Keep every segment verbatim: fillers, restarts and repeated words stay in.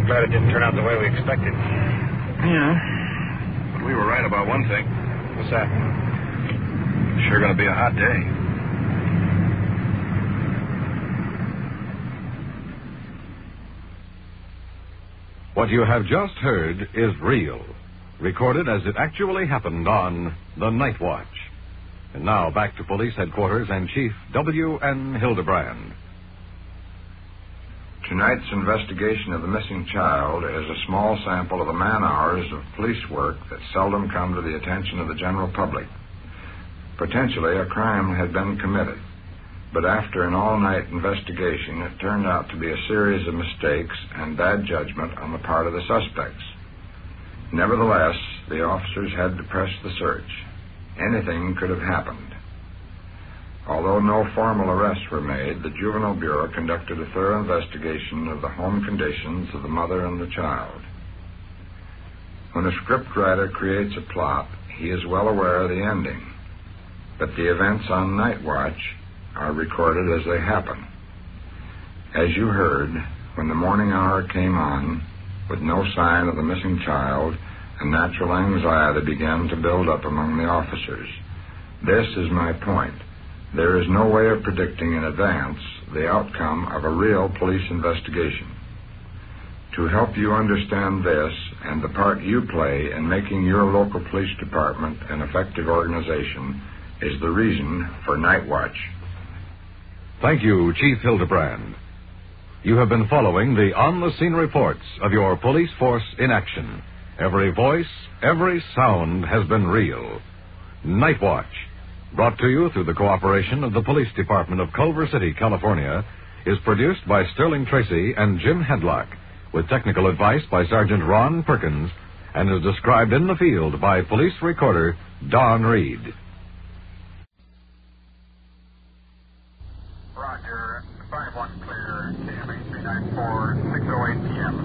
I'm glad it didn't turn out the way we expected. Yeah. But we were right about one thing. What's that? Sure going to be a hot day. What you have just heard is real, recorded as it actually happened on The Night Watch. And now back to Police Headquarters and Chief W N Hildebrand. Tonight's investigation of the missing child is a small sample of the man-hours of police work that seldom come to the attention of the general public. Potentially, a crime had been committed, but after an all-night investigation, it turned out to be a series of mistakes and bad judgment on the part of the suspects. Nevertheless, the officers had to press the search. Anything could have happened. Although no formal arrests were made, the Juvenile Bureau conducted a thorough investigation of the home conditions of the mother and the child. When a scriptwriter creates a plot, he is well aware of the ending, but the events on Night Watch are recorded as they happen. As you heard, when the morning hour came on, with no sign of the missing child, a natural anxiety began to build up among the officers. This is my point. There is no way of predicting in advance the outcome of a real police investigation. To help you understand this and the part you play in making your local police department an effective organization is the reason for Night Watch. Thank you, Chief Hildebrand. You have been following the on-the-scene reports of your police force in action. Every voice, every sound has been real. Night Watch, brought to you through the cooperation of the Police Department of Culver City, California, is produced by Sterling Tracy and Jim Hedlock, with technical advice by Sergeant Ron Perkins, and is described in the field by police recorder Don Reed. Roger, five one clear, K M A three nine four, six oh eight p.m.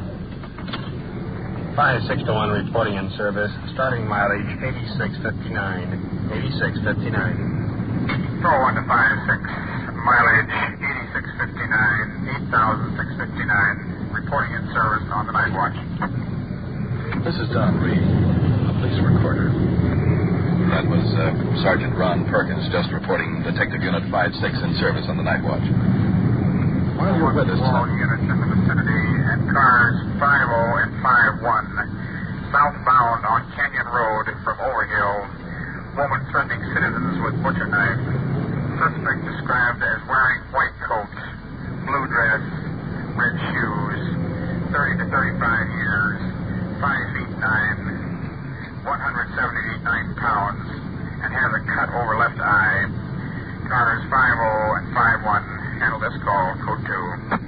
five six oh one reporting in service, starting mileage eighty-six fifty-nine, eighty-six fifty-nine. Control one to five six, mileage eighty-six fifty-nine, eight thousand six hundred fifty-nine, reporting in service on the Night Watch. This is Don Reed, a police recorder. That was uh, Sergeant Ron Perkins, just reporting Detective Unit five six in service on the Night Watch. While you're with us All tonight... units in the vicinity and cars five oh and five one, southbound on Canyon Road from Overhill. Woman threatening citizens with butcher knife. Suspect described as wearing white coat, blue dress, red shoes, thirty to thirty-five years, five feet nine, one hundred seventy-nine pounds, and has a cut over left eye. Cars five oh and five one, handle this call, code two.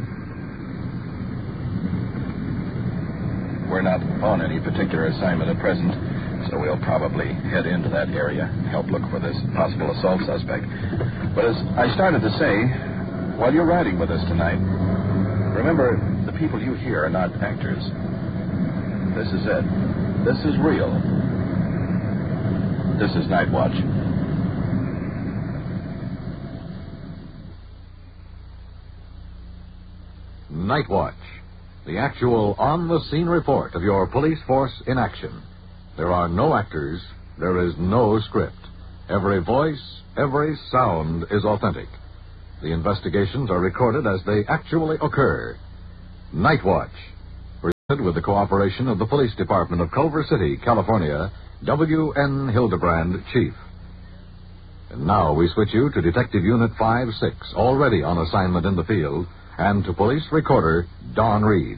We're not on any particular assignment at present, so we'll probably head into that area, help look for this possible assault suspect. But as I started to say, while you're riding with us tonight, remember, the people you hear are not actors. This is it. This is real. This is Night Watch. Night Watch, the actual on-the-scene report of your police force in action. There are no actors. There is no script. Every voice, every sound is authentic. The investigations are recorded as they actually occur. Night Watch, presented with the cooperation of the Police Department of Culver City, California, W N Hildebrand, Chief. And now we switch you to Detective Unit five six, already on assignment in the field, and to police recorder Don Reed.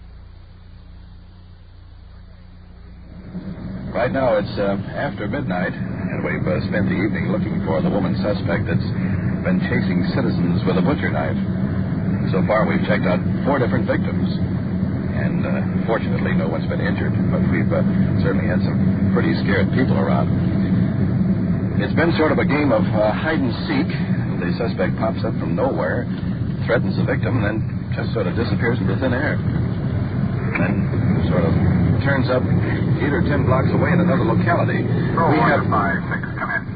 Right now it's uh, after midnight, and we've uh, spent the evening looking for the woman suspect that's been chasing citizens with a butcher knife. So far we've checked out four different victims, and uh, fortunately no one's been injured, but we've uh, certainly had some pretty scared people around. It's been sort of a game of uh, hide and seek. The suspect pops up from nowhere, threatens the victim, and then just sort of disappears into thin air. Then sort of turns up eight or ten blocks away in another locality. Roll we one have to five six, come in.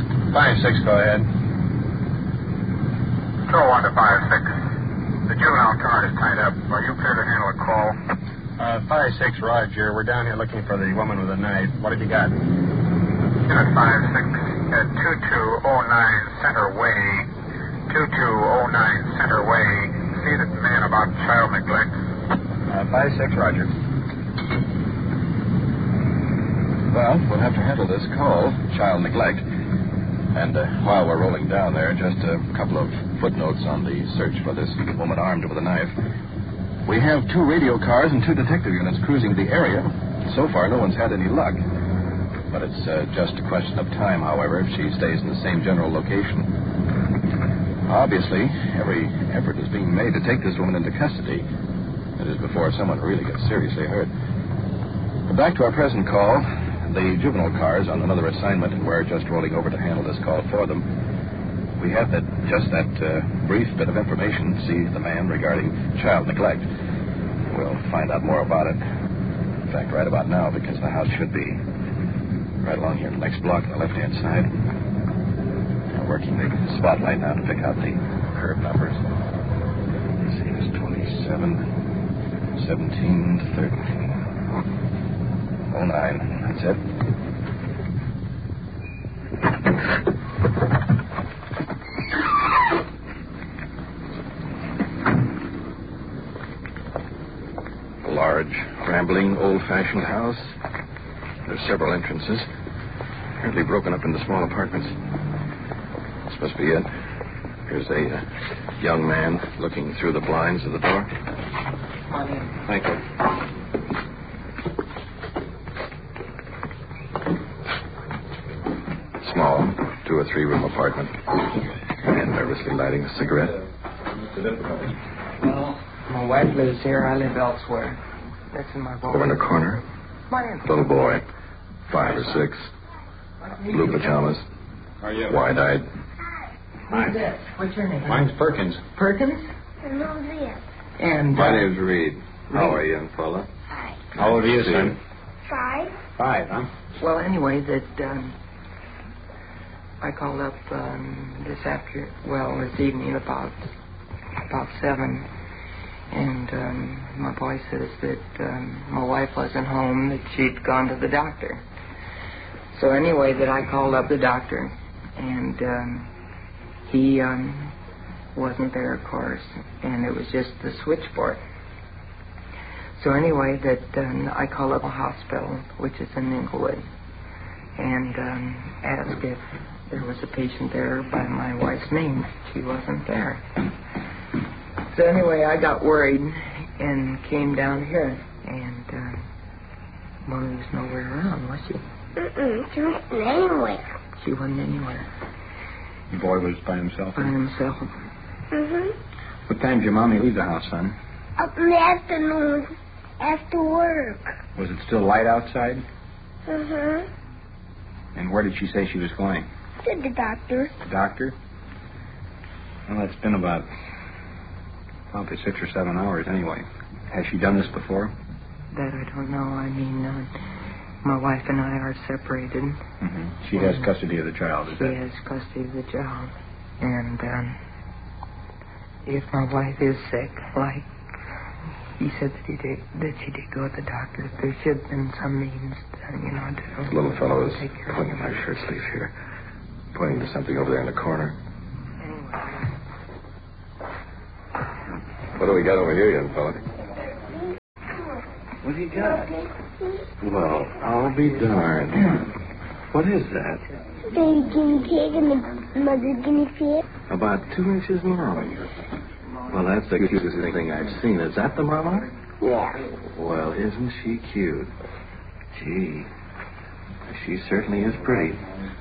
five six, go ahead. Control one to five six. The juvenile southbound car is tied up. Are you clear to handle a call? Uh, five six, Roger. We're down here looking for the woman with the knife. What have you got? Unit five six at two two oh nine Center Way. two two oh nine Center Way. See that man about child neglect. Uh, five six, Roger. Well, we'll have to handle this call, child neglect. And uh, while we're rolling down there, just a couple of footnotes on the search for this woman armed with a knife. We have two radio cars and two detective units cruising the area. So far, no one's had any luck. But it's uh, just a question of time, however, if she stays in the same general location. Obviously, every effort is being made to take this woman into custody. That is before someone really gets seriously hurt. But back to our present call. The juvenile car's on another assignment, and we're just rolling over to handle this call for them. We have that just that uh, brief bit of information, see the man regarding child neglect. We'll find out more about it. In fact, right about now, because the house should be right along here, the next block on the left-hand side. We're working the spotlight now to pick out the curve numbers. Let's see, it's twenty-seven, seventeen, thirteen. oh nine. That's it. A large, rambling, old-fashioned house. There's several entrances, apparently broken up into small apartments. This must be it. Here's a uh, young man looking through the blinds of the door. Come on in. Thank you. Small, two or three room apartment. And nervously lighting a cigarette. Well, my wife lives here. I live elsewhere. That's in my vault. Over in the corner, Come on in. little boy, five or six, blue pajamas, wide-eyed. Who's this? What's your name? Mine's Perkins. Perkins? And My uh, name's Reed. How are you, young fella? Hi. How old are you, See. son? Five. Five, huh? well, anyway, that um, I called up um, this after, well, this evening about about seven, and um, my boy says that um, my wife wasn't home, that she'd gone to the doctor. So anyway, that I called up the doctor, and um, he um, wasn't there, of course, and it was just the switchboard. So anyway, that um, I called up a hospital, which is in Inglewood, and um, asked if there was a patient there by my wife's name. She wasn't there. So anyway, I got worried and came down here, and uh, Mommy was nowhere around, was she? Mm-mm. She wasn't anywhere. She wasn't anywhere. The boy was by himself. By himself. Mm-hmm. What time did your mommy leave the house, son? Up in the afternoon after work. Was it still light outside? Mm-hmm. And where did she say she was going? To the doctor. The doctor? Well, it's been about probably six or seven hours anyway. Has she done this before? That I don't know. I mean, uh, my wife and I are separated. Mm-hmm. She has custody of the child, is She that? has custody of the child. And um, if my wife is sick, like he said that he did, that she did go to the doctor, there should have been some means, to, you know, to The little fellow is take care of pointing him. my shirt sleeve here, pointing to something over there in the corner. Anyway. What do we got over here, young fella? What do you got? Well, I'll be darned. What is that? Baby guinea pig and the mother guinea pig. About two inches long. Well, that's the cutest thing I've seen. Is that the mama? Yeah. Well, isn't she cute? Gee, she certainly is pretty.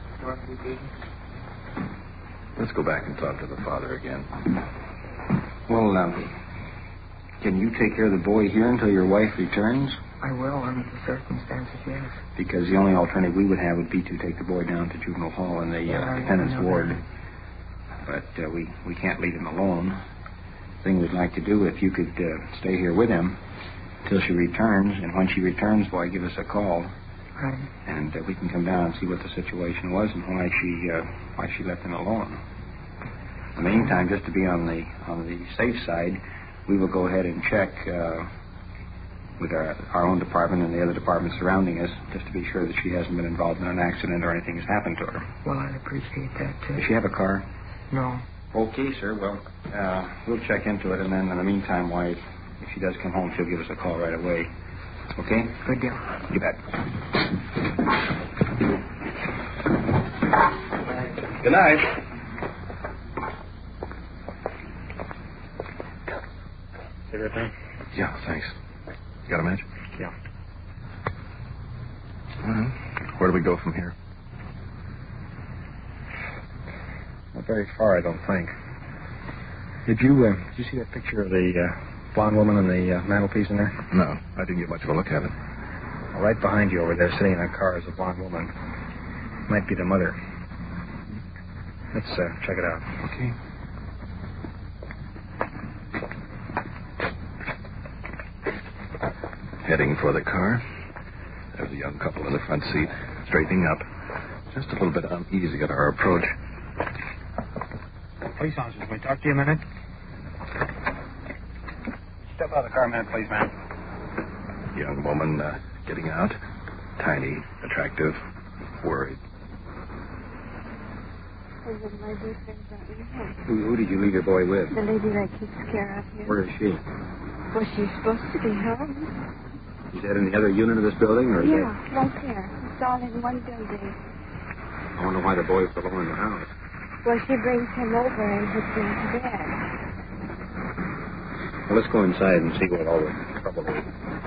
Let's go back and talk to the father again. Well, um, can you take care of the boy here until your wife returns? I will, under the circumstances, yes. Because the only alternative we would have would be to take the boy down to juvenile hall in the Yeah, uh, I dependents know ward. that. But uh, we, we can't leave him alone. The thing we'd like to do, if you could uh, stay here with him until she returns, and when she returns, boy, give us a call, Right. and uh, we can come down and see what the situation was and why she uh, why she left him alone. In the meantime, just to be on the on the safe side, we will go ahead and check uh, with our, our own department and the other departments surrounding us, just to be sure that she hasn't been involved in an accident or anything has happened to her. Well, I'd appreciate that, too. Does she have a car? No. Okay, sir. Well, uh, we'll check into it, and then in the meantime, why, if she does come home, she'll give us a call right away. Okay? Good deal. You bet. Good night. Everything? Yeah, thanks. You got a match? Yeah. Well, where do we go from here? Not very far, I don't think. Did you, uh, did you see that picture of the uh, blonde woman on the uh, mantelpiece in there? No, I didn't get much of a look at it. Well, right behind you over there, sitting in that car, is a blonde woman. Might be the mother. Let's uh, check it out. Okay. Heading for the car. There's a young couple in the front seat, straightening up. Just a little bit uneasy at our approach. Police officers, can we talk to you a minute? Step out of the car a minute, please, ma'am. Young woman uh, getting out. Tiny, attractive, worried. My boyfriend's not in here. Who, who did you leave your boy with? The lady that keeps care of you. Where is she? Well, she's supposed to be home. Is that in the other unit of this building, or is Yeah, that... right there. It's all in one building. I wonder why the boy's alone in the house. Well, she brings him over and puts him to bed. Well, let's go inside and see what all the trouble is.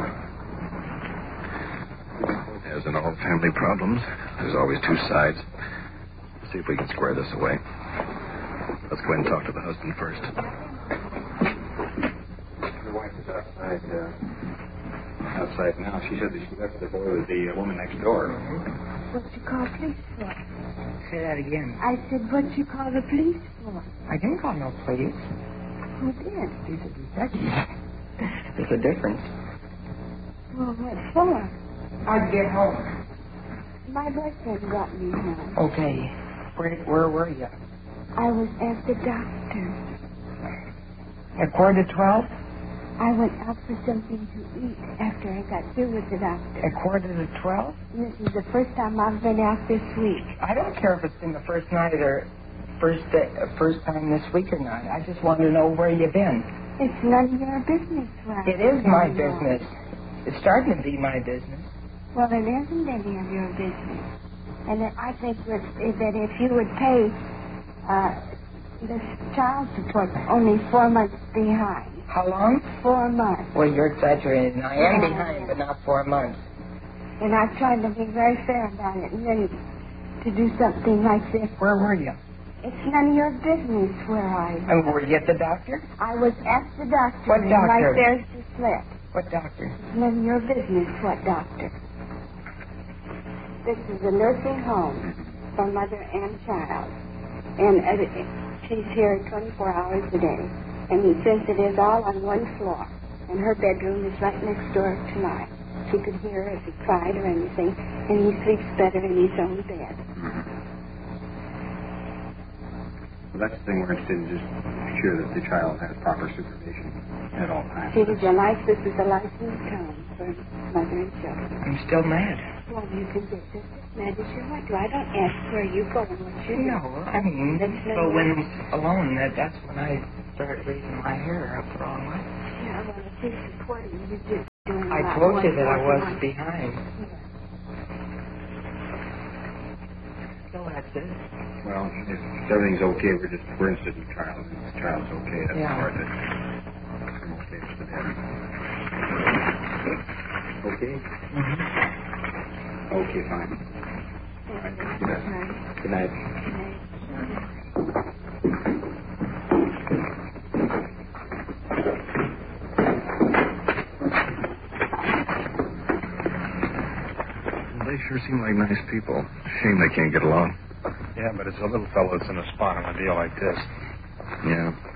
As in all family problems, there's always two sides. See if we can square this away. Let's go ahead and talk to the husband first. The wife is outside, uh, outside now. She said that she left the boy with the uh, woman next door. What'd you call police for? Say that again. I said, what'd you call the police for? I didn't call no police. Who did? He's a detective. There's a difference. Well, what for? I'd get home. My boyfriend brought me home. Okay. Where, where were you? I was at the doctor. At quarter to twelve? I went out for something to eat after I got through with the doctor. At quarter to twelve? This is the first time I've been out this week. I don't care if it's been the first night or first day, uh, first time this week or not. I just want to know where you've been. It's none of your business, right? It is my business. It's starting to be my business. Well, it isn't any of your business. And I think that that if you would pay uh, the child support only four months behind. How long? Four months. Well, you're exaggerating. I am behind, but not four months. And I've tried to be very fair about it, and then to do something like this. Where were you? It's none of your business where I was. And were you at the doctor? I was at the doctor. What and doctor? right there's the slip. What doctor? It's none of your business what doctor. This is a nursing home for mother and child. And uh, she's here twenty-four hours a day. And he says it is all on one floor. And her bedroom is right next door to mine. She could hear if he cried or anything. And he sleeps better in his own bed. Well, that's the thing we're interested in, just make sure that the child has proper supervision at all times. It is a life, this is a licensed home for mother and children. I'm still mad. Well, you can get just as mad as you want to. I don't ask where you go and what you do. No, I mean, That's but no- when I'm alone, that, that's when I started raising my hair up the wrong way. Yeah, well, if he's supporting you, just doing I about told you one that I was forty-one. behind. So that's it. Well, if everything's okay, we're just, we're interested in the child. If the child's okay, that's Yeah. the part that we're most interested in. Okay? Mm-hmm. Okay, fine. All right. Good night. Good night. They sure seem like nice people. Shame they can't get along. Yeah, but it's a little fellow that's in a spot on a deal like this. Yeah.